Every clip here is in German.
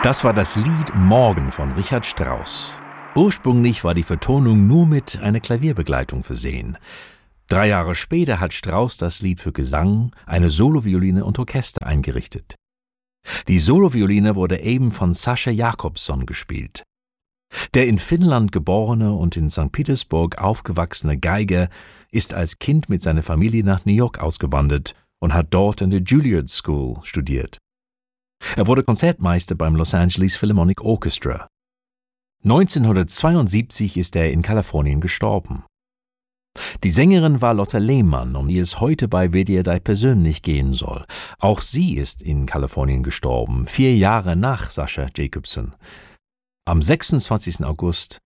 Das war das Lied Morgen von Richard Strauss. Ursprünglich war die Vertonung nur mit einer Klavierbegleitung versehen. 3 Jahre später hat Strauss das Lied für Gesang, eine Solovioline und Orchester eingerichtet. Die Solovioline wurde eben von Sascha Jakobson gespielt. Der in Finnland geborene und in St. Petersburg aufgewachsene Geiger ist als Kind mit seiner Familie nach New York ausgewandert und hat dort in der Juilliard School studiert. Er wurde Konzertmeister beim Los Angeles Philharmonic Orchestra. 1972 ist er in Kalifornien gestorben. Die Sängerin war Lotte Lehmann, um die es heute bei WDR 3 persönlich gehen soll. Auch sie ist in Kalifornien gestorben, 4 Jahre nach Sascha Jakobson. Am 26. August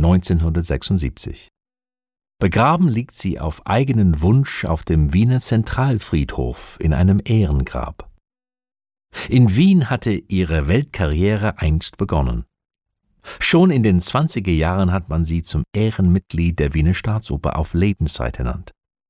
1976. Begraben liegt sie auf eigenen Wunsch auf dem Wiener Zentralfriedhof in einem Ehrengrab. In Wien hatte ihre Weltkarriere einst begonnen. Schon in den 20er Jahren hat man sie zum Ehrenmitglied der Wiener Staatsoper auf Lebenszeit ernannt.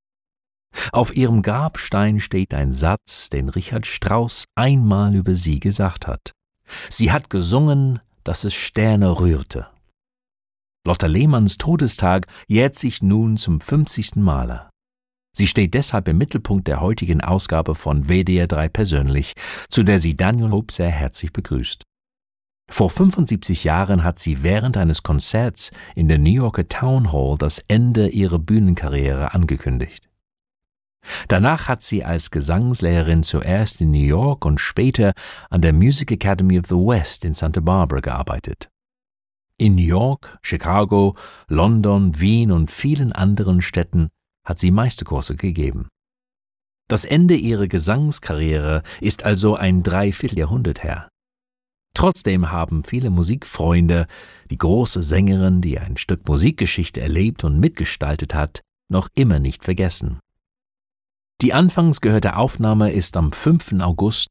Auf ihrem Grabstein steht ein Satz, den Richard Strauss einmal über sie gesagt hat. Sie hat gesungen, dass es Sterne rührte. Lotte Lehmanns Todestag jährt sich nun zum 50. Male. Sie steht deshalb im Mittelpunkt der heutigen Ausgabe von WDR 3 persönlich, zu der sie Daniel Hope sehr herzlich begrüßt. Vor 75 Jahren hat sie während eines Konzerts in der New Yorker Town Hall das Ende ihrer Bühnenkarriere angekündigt. Danach hat sie als Gesangslehrerin zuerst in New York und später an der Music Academy of the West in Santa Barbara gearbeitet. In New York, Chicago, London, Wien und vielen anderen Städten hat sie Meisterkurse gegeben. Das Ende ihrer Gesangskarriere ist also ein Dreivierteljahrhundert her. Trotzdem haben viele Musikfreunde die große Sängerin, die ein Stück Musikgeschichte erlebt und mitgestaltet hat, noch immer nicht vergessen. Die anfangs gehörte Aufnahme ist am 5. August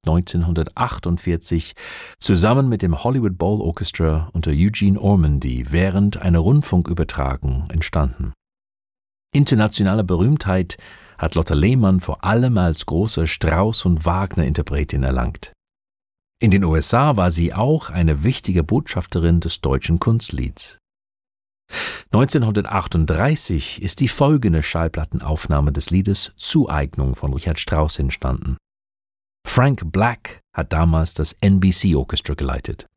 1948 zusammen mit dem Hollywood Bowl Orchestra unter Eugene Ormandy während einer Rundfunkübertragung entstanden. Internationale Berühmtheit hat Lotte Lehmann vor allem als große Strauss- und Wagner-Interpretin erlangt. In den USA war sie auch eine wichtige Botschafterin des deutschen Kunstlieds. 1938 ist die folgende Schallplattenaufnahme des Liedes Zueignung von Richard Strauss entstanden. Frank Black hat damals das NBC Orchestra geleitet.